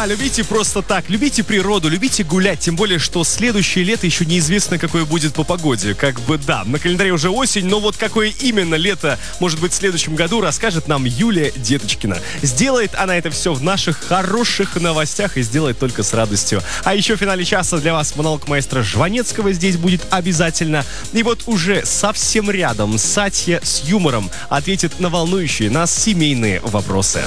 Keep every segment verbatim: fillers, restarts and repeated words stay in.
Да, любите просто так, любите природу, любите гулять, тем более, что следующее лето еще неизвестно, какое будет по погоде. Как бы да, на календаре уже осень, но вот какое именно лето может быть в следующем году, расскажет нам Юлия Деточкина. Сделает она это все в наших хороших новостях и сделает только с радостью. А еще в финале часа для вас монолог маэстро Жванецкого здесь будет обязательно. И вот уже совсем рядом Сатья с юмором ответит на волнующие нас семейные вопросы.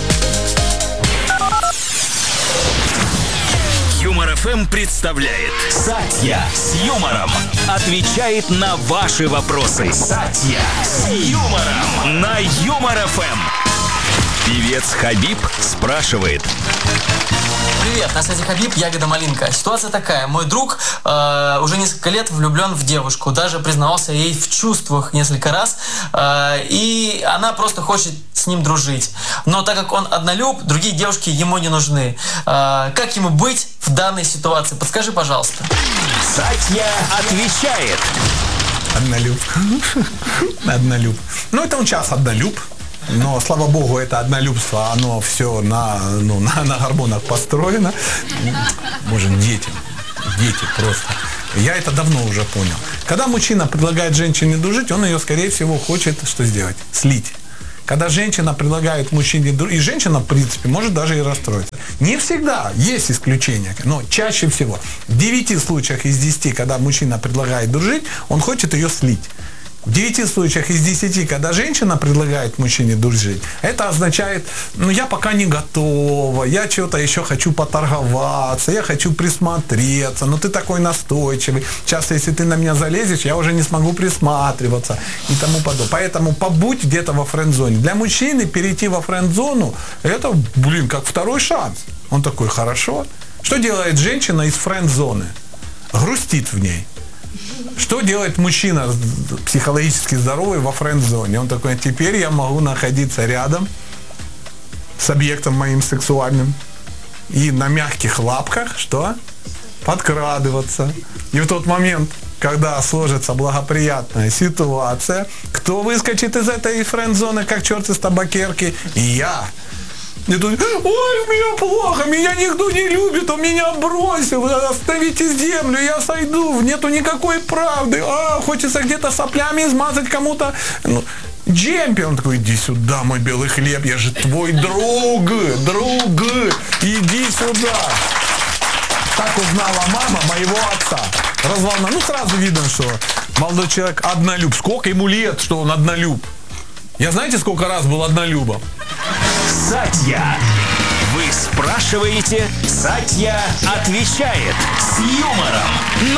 Юмор эф эм представляет Сатья с юмором. Отвечает на ваши вопросы. Сатья с юмором на Юмор эф эм. Певец Хабиб спрашивает. Привет, на связи Хабиб, Ягода Малинка. Ситуация такая. Мой друг э, уже несколько лет влюблен в девушку. Даже признавался ей в чувствах несколько раз. Э, и она просто хочет с ним дружить. Но так как он однолюб, другие девушки ему не нужны. Э, как ему быть в данной ситуации? Подскажи, пожалуйста. Сатья отвечает. Однолюб. Однолюб. Ну, это он сейчас однолюб. Но, слава богу, это однолюбство, оно все на, ну, на, на гормонах построено. Боже, дети, дети просто. Я это давно уже понял. Когда мужчина предлагает женщине дружить, он ее, скорее всего, хочет что сделать? Слить. Когда женщина предлагает мужчине дружить, и женщина, в принципе, может даже и расстроиться. Не всегда, есть исключения, но чаще всего, в девяти случаях из десяти, когда мужчина предлагает дружить, он хочет ее слить. В девяти случаях из десяти, когда женщина предлагает мужчине дружить, это означает, ну, я пока не готова, я что-то еще хочу поторговаться, я хочу присмотреться, но ты такой настойчивый. Часто, если ты на меня залезешь, я уже не смогу присматриваться и тому подобное. Поэтому побудь где-то во френд-зоне. Для мужчины перейти во френд-зону, это, блин, как второй шанс. Он такой, хорошо. Что делает женщина из френд-зоны? Грустит в ней. Что делает мужчина психологически здоровый во френд-зоне? Он такой, теперь я могу находиться рядом с объектом моим сексуальным и на мягких лапках, что? Подкрадываться. И в тот момент, когда сложится благоприятная ситуация, кто выскочит из этой френд-зоны, как черт из табакерки? Я. И тут, ой, у меня плохо, меня никто не любит, он меня бросил, оставите землю, я сойду, нету никакой правды, а, хочется где-то соплями измазать кому-то, ну, джемпи, он такой, иди сюда, мой белый хлеб, я же твой друг, друг, иди сюда. Так узнала мама моего отца. Разволна, ну сразу видно, что молодой человек однолюб, сколько ему лет, что он однолюб. Я знаете, сколько раз был однолюбом? Сатья. Вы спрашиваете, Сатья отвечает с юмором.